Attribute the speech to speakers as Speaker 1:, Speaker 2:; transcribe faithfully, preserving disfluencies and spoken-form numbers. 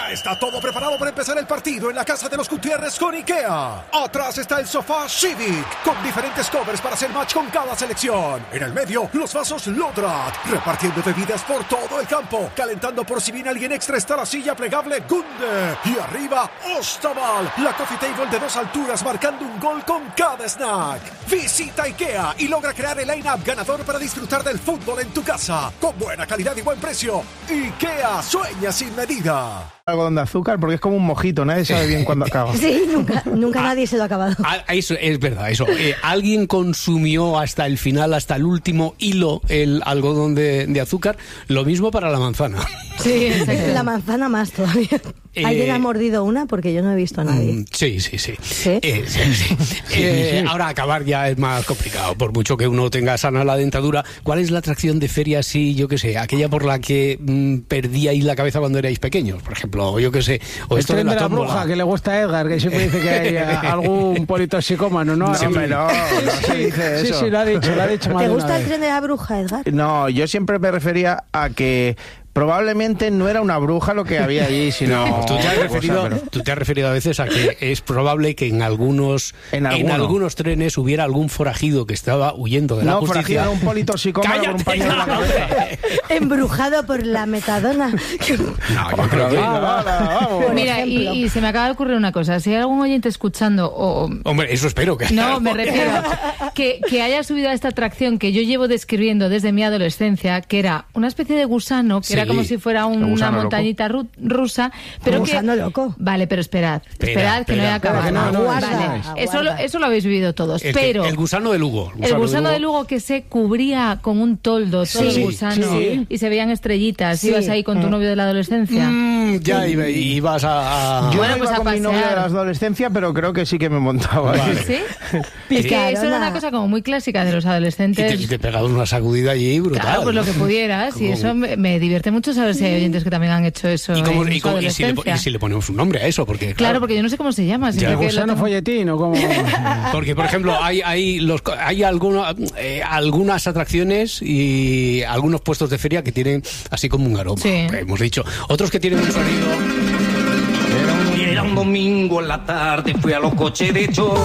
Speaker 1: Ya está todo preparado para empezar el partido en la casa de los Gutiérrez con IKEA. Atrás está el sofá Civic, con diferentes covers para hacer match con cada selección. En el medio, los vasos Lodrat, repartiendo bebidas por todo el campo. Calentando por si viene alguien extra está la silla plegable Gunde. Y arriba, Ostaval, la coffee table de dos alturas marcando un gol con cada snack. Visita IKEA y logra crear el line-up ganador para disfrutar del fútbol en tu casa. Con buena calidad y buen precio. IKEA, sueña sin medida.
Speaker 2: Algodón de azúcar porque es como un mojito, nadie sabe bien cuándo acaba.
Speaker 3: Sí, nunca, nunca ah, nadie se lo ha acabado.
Speaker 4: Ah, eso es verdad, eso. Eh, alguien consumió hasta el final, hasta el último hilo, el algodón de, de azúcar. Lo mismo para la manzana.
Speaker 3: Sí, exacto. La manzana más todavía. Eh, ¿Alguien ha mordido una? Porque yo no he visto a nadie.
Speaker 4: Mm, sí, sí, sí.
Speaker 3: ¿Sí?
Speaker 4: Eh, sí, sí. Eh, sí. Ahora acabar ya es más complicado, por mucho que uno tenga sana la dentadura. ¿Cuál es la atracción de feria, sí, yo qué sé, aquella por la que mmm, perdíais la cabeza cuando erais pequeños, por ejemplo? O yo qué sé, o
Speaker 5: el
Speaker 4: esto
Speaker 5: tren
Speaker 4: de la,
Speaker 5: de la
Speaker 4: tómbola.
Speaker 5: bruja que le gusta a Edgar, que siempre dice que hay algún politoxicómano, ¿no?
Speaker 2: No, hombre, no, no se dice eso.
Speaker 5: Sí, sí, lo ha dicho, lo ha dicho más
Speaker 3: ¿Te
Speaker 5: de
Speaker 3: gusta
Speaker 5: una
Speaker 3: el
Speaker 5: vez.
Speaker 3: tren de la bruja, Edgar?
Speaker 2: No, yo siempre me refería a que probablemente no era una bruja lo que había allí, sino...
Speaker 4: No, tú te has referido,
Speaker 2: cosa, pero...
Speaker 4: tú te has referido a veces a que es probable que en algunos
Speaker 2: en,
Speaker 4: en algunos trenes hubiera algún forajido que estaba huyendo de
Speaker 2: no,
Speaker 4: la justicia.
Speaker 2: No, forajido era un politoxicómano con un pañuelo en la cabeza.
Speaker 3: Embrujado por la metadona.
Speaker 4: No, yo creo que...
Speaker 2: Ah, vamos.
Speaker 6: Mira, y, y se me acaba de ocurrir una cosa. Si hay algún oyente escuchando o...
Speaker 4: Hombre, eso espero que...
Speaker 6: No, me refiero que, que haya subido a esta atracción que yo llevo describiendo desde mi adolescencia, que era una especie de gusano, que
Speaker 4: sí.
Speaker 6: era como si fuera un, una montañita ru- rusa, pero
Speaker 3: un
Speaker 6: que...
Speaker 3: gusano loco.
Speaker 6: Vale, pero esperad,
Speaker 4: espera,
Speaker 6: esperad
Speaker 4: espera,
Speaker 6: que no he acabado.
Speaker 5: no, no,
Speaker 6: vale.
Speaker 3: aguarda,
Speaker 6: Eso, lo, eso lo habéis vivido todos,
Speaker 4: el,
Speaker 6: pero...
Speaker 4: El gusano de Lugo.
Speaker 6: El gusano, el gusano de, Lugo. de Lugo que se cubría con un toldo, todo
Speaker 4: sí,
Speaker 6: el gusano,
Speaker 4: sí.
Speaker 6: y se veían estrellitas.
Speaker 3: Sí.
Speaker 6: Ibas ahí con tu novio de la adolescencia.
Speaker 4: Mm, ya sí. iba, ibas a... a...
Speaker 2: Yo
Speaker 6: Bueno,
Speaker 2: no iba
Speaker 6: pues a
Speaker 2: con mi novio de
Speaker 6: pasear.
Speaker 2: la adolescencia, pero creo que sí que me montaba.
Speaker 4: Vale.
Speaker 6: ¿Sí? Es que eso era una cosa como muy clásica de los adolescentes.
Speaker 4: Y te, y te pegabas una sacudida allí brutal.
Speaker 6: Claro, pues lo que pudieras. Como... Y eso me, me divierte mucho saber si hay oyentes que también han hecho eso.
Speaker 4: ¿Y, cómo,
Speaker 6: en
Speaker 4: y, cómo, y, si le, y si le ponemos un nombre a eso? Porque, claro,
Speaker 6: claro porque yo no sé cómo se llama.
Speaker 5: ¿El gusano tengo... folletín o cómo?
Speaker 4: Porque, por ejemplo, hay hay, los, hay alguno, eh, algunas atracciones y algunos puestos de feria que tienen así como un aroma, sí. hemos dicho. Otros que tienen un sonido...
Speaker 7: Era un domingo en la tarde, fui a los coches de hecho.